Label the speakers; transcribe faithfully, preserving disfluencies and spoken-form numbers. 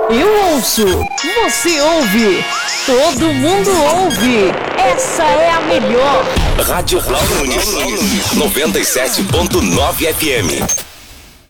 Speaker 1: Eu ouço, você ouve, todo mundo ouve. Essa é a melhor.
Speaker 2: Rádio Cloud noventa e sete ponto nove F M.